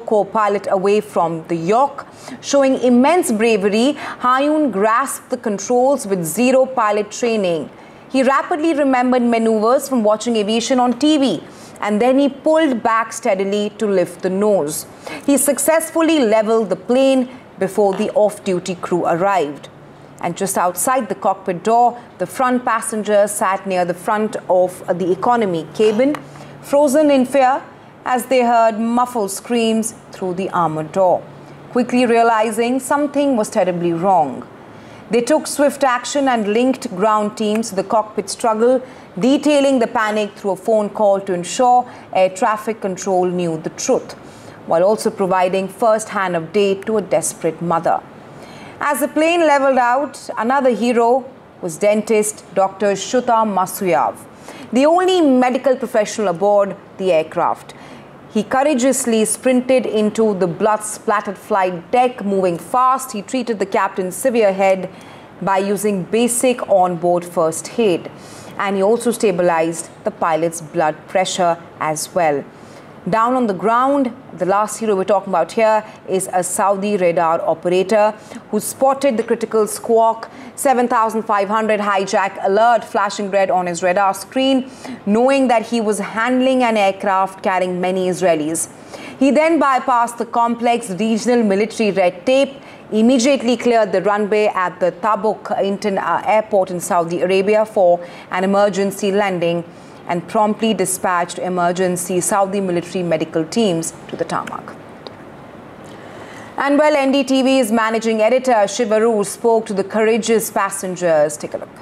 co-pilot away from the yoke. Showing immense bravery, Hayoon grasped the controls with zero pilot training. He rapidly remembered maneuvers from watching aviation on TV, and then he pulled back steadily to lift the nose. He successfully leveled the plane before the off-duty crew arrived. And just outside the cockpit door, the front passenger sat near the front of the economy cabin, frozen in fear as they heard muffled screams through the armored door. Quickly realizing something was terribly wrong, they took swift action and linked ground teams to the cockpit struggle, detailing the panic through a phone call to ensure air traffic control knew the truth, while also providing first-hand update to a desperate mother. As the plane leveled out, another hero was dentist Dr. Shuta Masuyav, the only medical professional aboard the aircraft. He courageously sprinted into the blood-splattered flight deck. Moving fast, he treated the captain's severe head by using basic onboard first aid. And he also stabilized the pilot's blood pressure as well. Down on the ground, the last hero we're talking about here is a Saudi radar operator who spotted the critical squawk 7500 hijack alert flashing red on his radar screen, knowing that he was handling an aircraft carrying many Israelis. He then bypassed the complex regional military red tape, immediately cleared the runway at the Tabuk Airport in Saudi Arabia for an emergency landing, and promptly dispatched emergency Saudi military medical teams to the tarmac. And well, NDTV's managing editor Shivaru spoke to the courageous passengers. Take a look.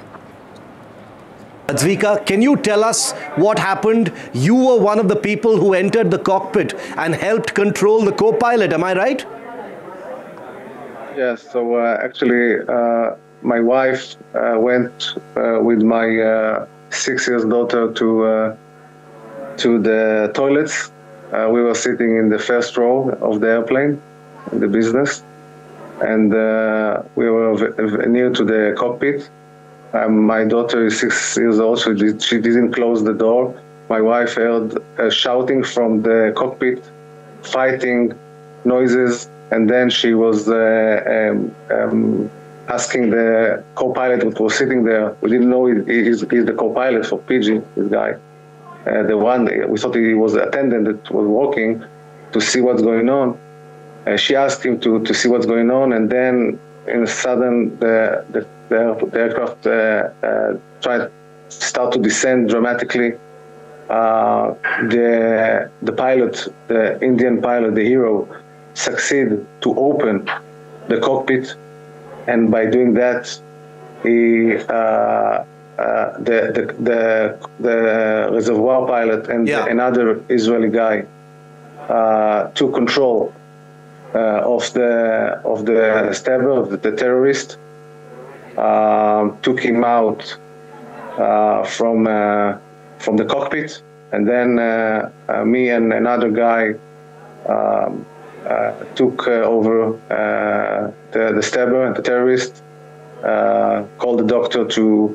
Zvika, can you tell us what happened? You were one of the people who entered the cockpit and helped control the co-pilot, am I right? Yes, so actually my wife went with my 6-year-old daughter to the toilets. We were sitting in the first row of the airplane, in the business, and we were near to the cockpit. My daughter is 6 years old, so she didn't close the door. My wife heard shouting from the cockpit, fighting noises, and then she was asking the co-pilot who was sitting there. We didn't know he's the co-pilot for PG, this guy. The one, we thought he was the attendant that was working to see what's going on. She asked him to see what's going on, and then in a sudden the aircraft start to descend dramatically. The pilot, the Indian pilot, the hero, succeeded to open the cockpit. And by doing that, he, the reservoir pilot and another Israeli guy took control of the stabber, of the terrorist, took him out from the cockpit, and then me and another guy took over the stabber and the terrorist, called the doctor to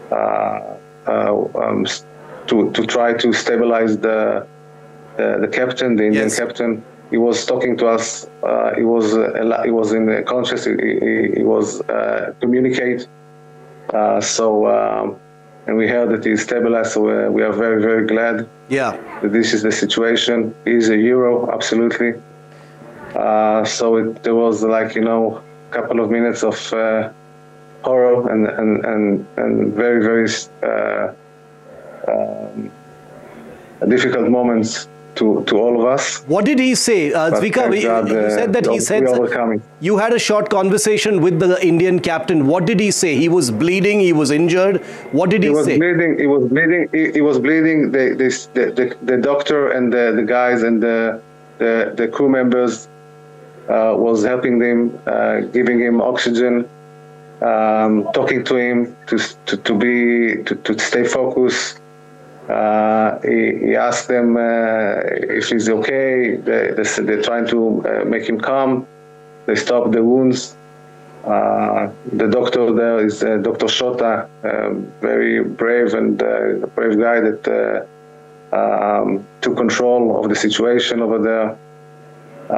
try to stabilize the captain, the Indian captain. He was talking to us. He was in conscious. He was communicate. And we heard that he's stabilized. So we are very, very glad. Yeah. That this is the situation. He's a hero, absolutely. There was a couple of minutes of horror and very, very difficult moments to all of us. What did he say? Zvika, you said that he said you had a short conversation with the Indian captain. What did he say? He was bleeding, he was injured. What did he say? He was bleeding. The doctor and the guys and the crew members was helping him, giving him oxygen, talking to him to stay focused. He asked them if he's okay. They're trying to make him calm. They stopped the wounds. The doctor there is Dr. Shota, very brave and brave guy that took control of the situation over there.